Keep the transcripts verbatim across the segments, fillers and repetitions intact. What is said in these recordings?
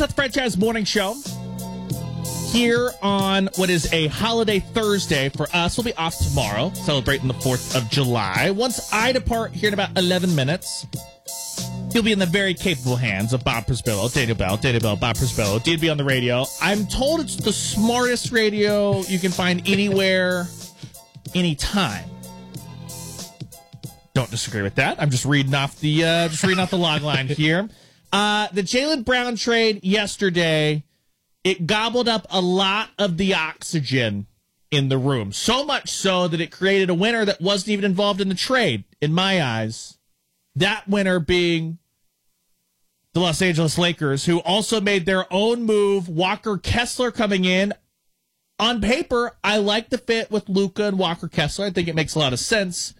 the Franchise Morning Show here on what is a holiday Thursday for us. We'll be off tomorrow, celebrating the fourth of July. Once I depart here in about eleven minutes, you'll be in the very capable hands of Bob Prisbillo, Daniel Bell, Daniel Bell, Bob Prisbillo, D and B on the radio. I'm told it's the smartest radio you can find anywhere, anytime. Don't disagree with that. I'm just reading off the uh, just reading off the log line here. Uh, the Jaylen Brown trade yesterday, it gobbled up a lot of the oxygen in the room. So much so that it created a winner that wasn't even involved in the trade, in my eyes. That winner being the Los Angeles Lakers, who also made their own move. Walker Kessler coming in. On paper, I like the fit with Luka and Walker Kessler. I think it makes a lot of sense.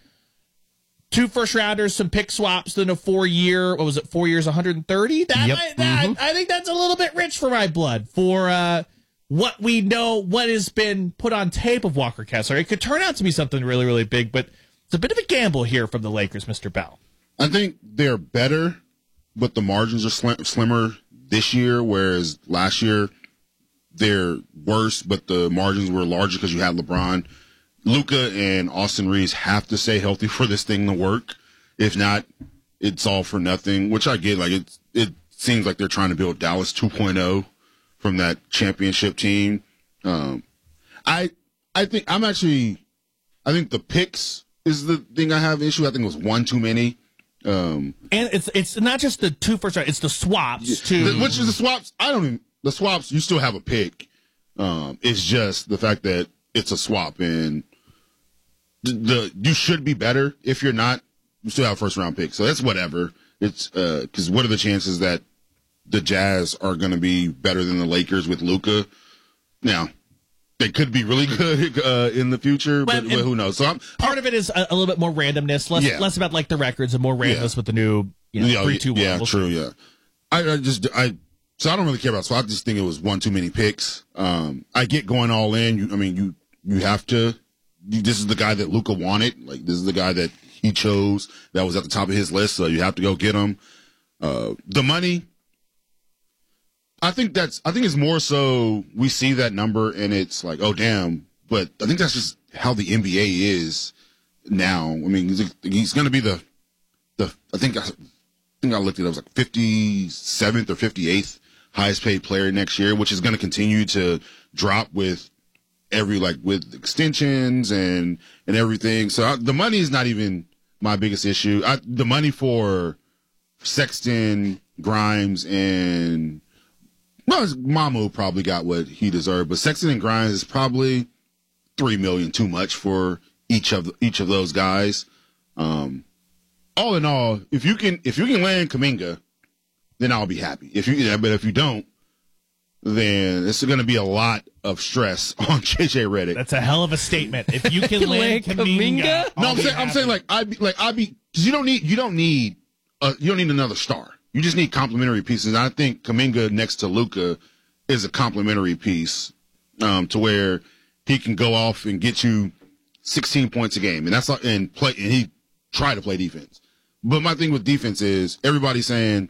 Two first rounders, some pick swaps, then a four year, what was it, four years, one hundred thirty? That, Yep. I, that Mm-hmm. I think that's a little bit rich for my blood for uh, what we know, what has been put on tape of Walker Kessler. It could turn out to be something really, really big, but it's a bit of a gamble here from the Lakers, Mister Bell. I think they're better, but the margins are slim, slimmer this year, whereas last year they're worse, but the margins were larger because you had LeBron. Luka and Austin Reeves have to stay healthy for this thing to work. If not, it's all for nothing, which I get. Like it, it seems like they're trying to build Dallas two point oh from that championship team. Um, I, I think I'm actually, I think the picks is the thing I have issue. I think it was one too many. Um, And it's it's not just the two first round, it's the swaps too. the, which is the swaps. I don't even, the swaps, you still have a pick. Um, it's just the fact that it's a swap and the, the you should be better. If you're not, you still have a first round pick. So that's whatever. It's uh, cause what are the chances that the Jazz are going to be better than the Lakers with Luka? Now, they could be really good uh, in the future, but, But- but who knows? So I'm, Part of it is a, a little bit more randomness, less Yeah. less about like the records and more randomness Yeah. with the new you know, yeah, three two one. yeah, We'll true, see. yeah. I, I just I so I don't really care about. So I just think it was one too many picks. Um, I get going all in. You, I mean, you you have to. You, this is the guy that Luka wanted. Like this is the guy that he chose. That was at the top of his list. So you have to go get him. Uh, the money. I think that's. I think it's more so we see that number and it's like, oh damn. But I think that's just how the N B A is now. I mean, he's, he's going to be the the. I think. I think I looked at it. It was like fifty-seventh or fifty-eighth highest paid player next year, which is going to continue to drop with every like with extensions and and everything. So I, the money is not even my biggest issue. I, the money for Sexton, Grimes, and well, Mamu probably got what he deserved, but Sexton and Grimes is probably three million too much for each of each of those guys. Um, all in all, if you can if you can land Kuminga, then I'll be happy. If you yeah, but if you don't, then it's going to be a lot of stress on J J Redick. That's a hell of a statement. If you can land Land Kuminga, Kuminga? I'll No, I'm be saying, I'm happy. saying like I be like I be because you don't need you don't need uh, you don't need another star. You just need complementary pieces. And I think Kuminga next to Luka is a complementary piece um, to where he can go off and get you sixteen points a game, and that's not, and play and he try to play defense. But my thing with defense is everybody's saying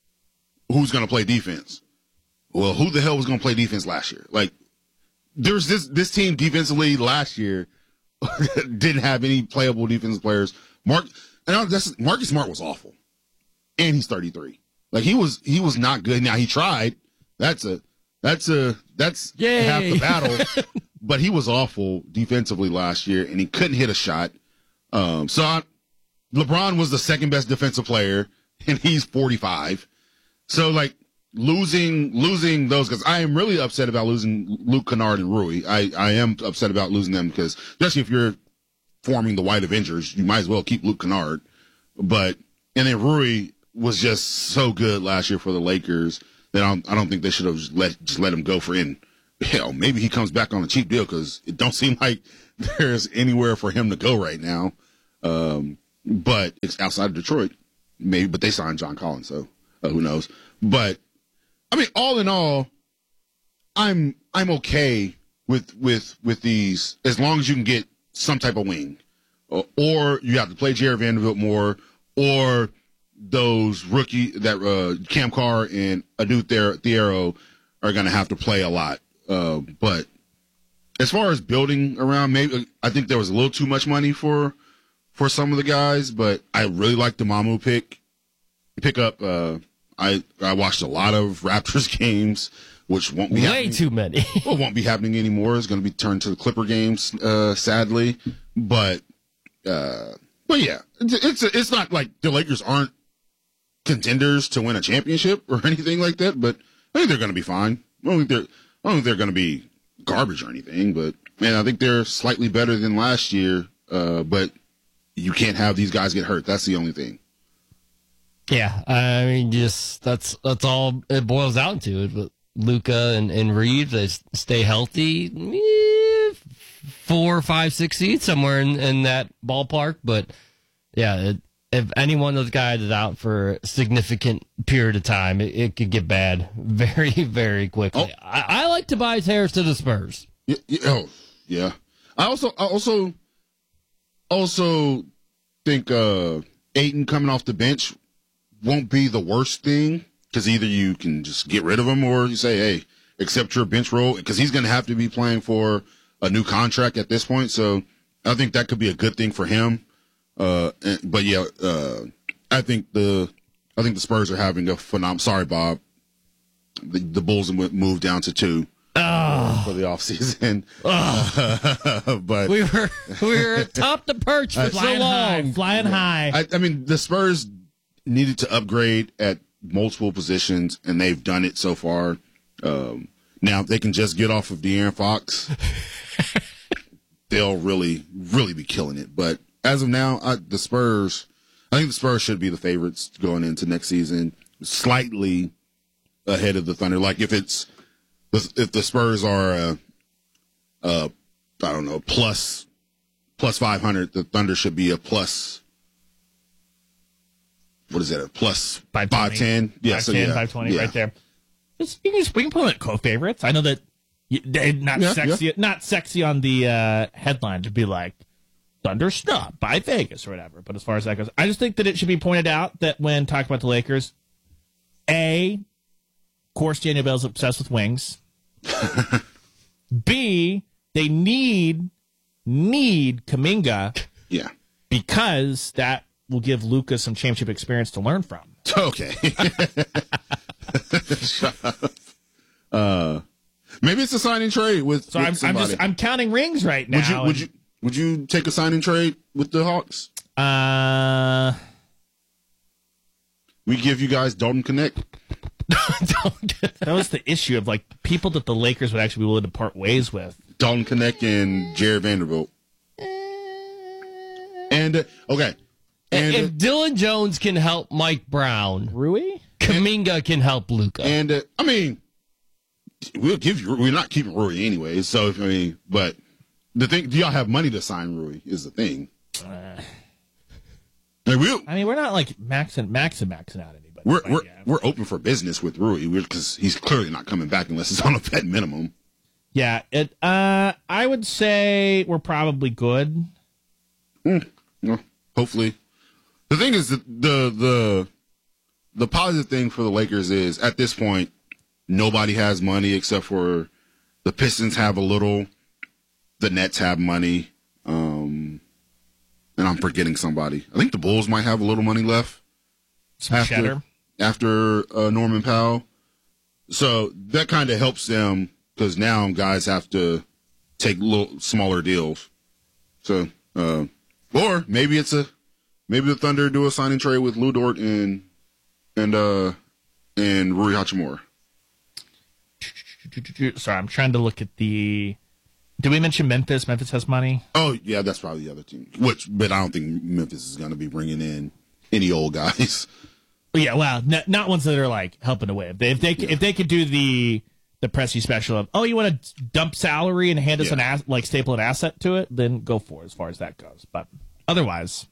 who's going to play defense. Well, who the hell was going to play defense last year? Like there's this this team defensively last year didn't have any playable defensive players. Mark and that's Marcus Smart was awful, and he's thirty-three. Like he was he was not good. Now he tried. That's a that's a that's Yay. half the battle. But he was awful defensively last year, and he couldn't hit a shot. Um, so I, LeBron was the second best defensive player, and he's forty-five. So like losing losing those guys, I am really upset about losing Luke Kennard and Rui. I, I am upset about losing them because especially if you're forming the White Avengers, you might as well keep Luke Kennard. But and then Rui was just so good last year for the Lakers that I don't, I don't think they should have just let just let him go for in. Hell, maybe he comes back on a cheap deal because it don't seem like there's anywhere for him to go right now. Um, but it's outside of Detroit, maybe. But they signed John Collins, so uh, who knows? But I mean, all in all, I'm I'm okay with with with these as long as you can get some type of wing, or, or you have to play Jared Vanderbilt more, or those rookie that uh, Cam Carr and Adu Thiero are going to have to play a lot. Uh, but as far as building around, maybe I think there was a little too much money for for some of the guys. But I really like the Mamu pick pick up. Uh, I I watched a lot of Raptors games, which won't be way happening. too many. Well, won't be happening anymore. It's going to be turned to the Clipper games, uh, sadly. But uh, but yeah, it's it's, it's not like the Lakers aren't contenders to win a championship or anything like that, but I think they're going to be fine. I don't think they're, I don't think they're going to be garbage or anything, but man, I think they're slightly better than last year. Uh, but you can't have these guys get hurt. That's the only thing. Yeah, I mean, just that's that's all it boils down to. Luka and, and Reeves, they stay healthy, eh, four, five, six seeds somewhere in, in that ballpark. But yeah, it, if any one of those guys is out for a significant period of time, it, it could get bad very, very quickly. Oh. I, I like Tobias Harris to the Spurs. Yeah, yeah, oh, yeah. I also, I also, also think uh, Ayton coming off the bench won't be the worst thing, because either you can just get rid of him or you say, hey, accept your bench role, because he's going to have to be playing for a new contract at this point. So I think that could be a good thing for him. Uh, and, but yeah, uh, I think the I think the Spurs are having a phenomenal. Sorry, Bob. The, the Bulls moved down to two oh. for the offseason. Oh. But we were we were atop the perch for so Flying long, high, flying high. I, I mean, the Spurs needed to upgrade at multiple positions, and they've done it so far. Um, now, if they can just get off of De'Aaron Fox, they'll really, really be killing it. But as of now, I, the Spurs, I think the Spurs should be the favorites going into next season, slightly ahead of the Thunder. Like if it's if the Spurs are, uh, uh, I don't know, plus plus five hundred, the Thunder should be a plus. What is that? A plus five ten? Yeah, five so ten, yeah, five twenty, yeah. right there. Just, you can just, we can put them at co-favorites. I know that you, they're not Yeah, sexy, yeah. not sexy on the uh, headline to be like Thunder snubbed by Vegas or whatever. But as far as that goes, I just think that it should be pointed out that when talking about the Lakers, A, of course, Daniel Bell's obsessed with wings. B, they need need Kuminga Yeah. because that will give Luka some championship experience to learn from. Okay. Shut up. Uh, maybe it's a signing trade with. So with I'm, I'm somebody. just I'm counting rings right now. Would you would you would you take a signing trade with the Hawks? Uh, We give you guys Dalton Connect. that was the issue of like people that the Lakers would actually be willing to part ways with. Dalton Connect and Jared Vanderbilt. And uh, okay, and if Dylan Jones can help Mike Brown, Rui? Kuminga can help Luka. and uh, I mean, we'll give you. We're not keeping Rui anyways. So if, I mean, but the thing, do y'all have money to sign Rui? Is the thing. Uh, Like, we'll, I mean, we're not like maxing, maxing, maxing out anybody. we're but we're yeah. we're open for business with Rui because he's clearly not coming back unless it's on a vet minimum. Yeah, it. Uh, I would say we're probably good. Mm, well, hopefully, the thing is that the the the positive thing for the Lakers is at this point nobody has money except for the Pistons have a little, the Nets have money, um, and I'm forgetting somebody. I think the Bulls might have a little money left Some after cheddar. after uh, Norman Powell, so that kind of helps them because now guys have to take little smaller deals. So. Uh, Or maybe it's a maybe the Thunder do a signing trade with Lou Dort and and uh and Rui Hachimura. Sorry, I'm trying to look at the. Did we mention Memphis? Memphis has money. Oh yeah, that's probably the other team. Which, but I don't think Memphis is going to be bringing in any old guys. But yeah, well, not, not ones that are like helping away. If they if they, yeah. if they could do the the Pressy special of, oh, you want to dump salary and hand us Yeah. an ass, like staple an asset to it, then go for it as far as that goes. But otherwise,